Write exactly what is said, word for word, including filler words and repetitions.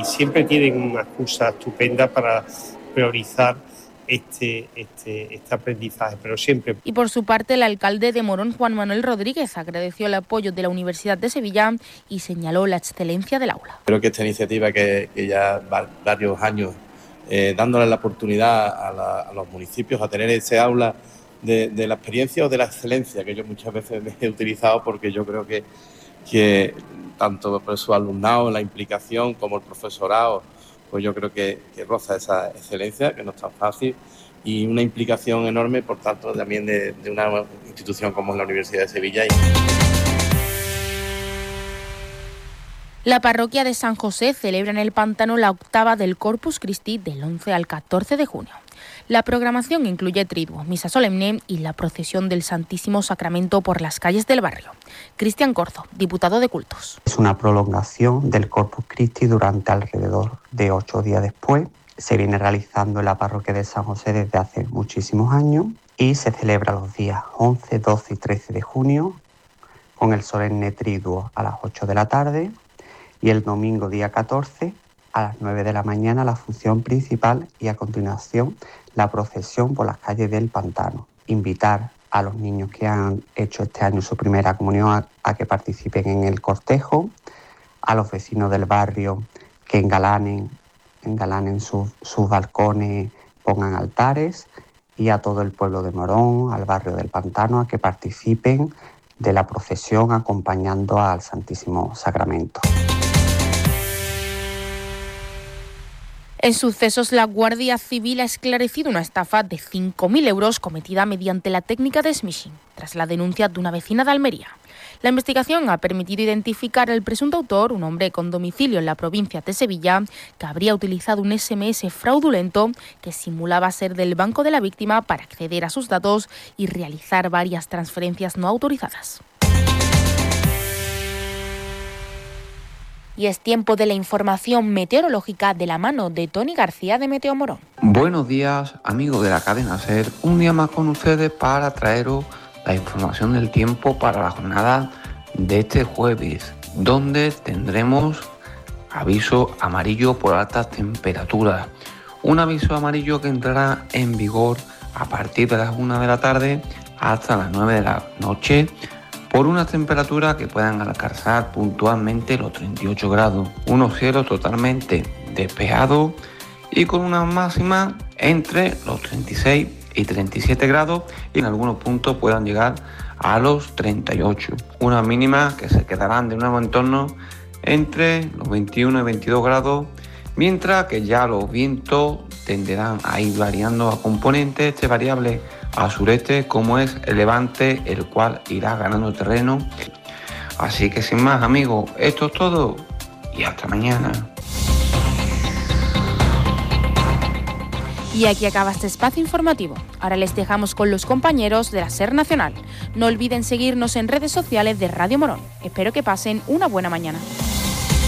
siempre tienen una excusa estupenda para priorizar Este, este, este aprendizaje, pero siempre. Y por su parte, el alcalde de Morón, Juan Manuel Rodríguez, agradeció el apoyo de la Universidad de Sevilla y señaló la excelencia del aula. Creo que esta iniciativa que, que ya va varios años eh, dándole la oportunidad a, la, a los municipios a tener ese aula de, de la experiencia o de la excelencia, que yo muchas veces he utilizado porque yo creo que, que tanto por su alumnado, la implicación como el profesorado, pues yo creo que, que roza esa excelencia, que no es tan fácil, y una implicación enorme, por tanto, también de, de una institución como es la Universidad de Sevilla. La parroquia de San José celebra en el Pantano la octava del Corpus Christi del once al catorce de junio. La programación incluye triduo, misa solemne y la procesión del Santísimo Sacramento por las calles del barrio. Cristian Corzo, diputado de Cultos. Es una prolongación del Corpus Christi durante alrededor de ocho días después. Se viene realizando en la parroquia de San José desde hace muchísimos años y se celebra los días once, doce y trece de junio con el solemne triduo a las ocho de la tarde y el domingo día catorce a las nueve de la mañana la función principal y a continuación la procesión por las calles del Pantano. Invitar a los niños que han hecho este año su primera comunión a, a que participen en el cortejo, a los vecinos del barrio que engalanen, engalanen sus, sus balcones, pongan altares, y a todo el pueblo de Morón, al barrio del Pantano, a que participen de la procesión acompañando al Santísimo Sacramento. En sucesos, la Guardia Civil ha esclarecido una estafa de cinco mil euros cometida mediante la técnica de smishing, tras la denuncia de una vecina de Almería. La investigación ha permitido identificar al presunto autor, un hombre con domicilio en la provincia de Sevilla, que habría utilizado un ese eme ese fraudulento que simulaba ser del banco de la víctima para acceder a sus datos y realizar varias transferencias no autorizadas. Y es tiempo de la información meteorológica de la mano de Tony García de Meteo Morón. Buenos días, amigos de la cadena SER. Un día más con ustedes para traeros la información del tiempo para la jornada de este jueves, donde tendremos aviso amarillo por altas temperaturas. Un aviso amarillo que entrará en vigor a partir de las una de la tarde hasta las nueve de la noche, por unas temperaturas que puedan alcanzar puntualmente los treinta y ocho grados, unos cielos totalmente despejados y con una máxima entre los treinta y seis y treinta y siete grados, y en algunos puntos puedan llegar a los treinta y ocho. Unas mínimas que se quedarán de nuevo en torno entre los veintiuno y veintidós grados, mientras que ya los vientos tenderán a ir variando a componentes este variable a sureste, como es el levante, el cual irá ganando terreno. Así que sin más, amigos, esto es todo y hasta mañana. Y aquí acaba este espacio informativo. Ahora les dejamos con los compañeros de la SER Nacional. No olviden seguirnos en redes sociales de Radio Morón. Espero que pasen una buena mañana.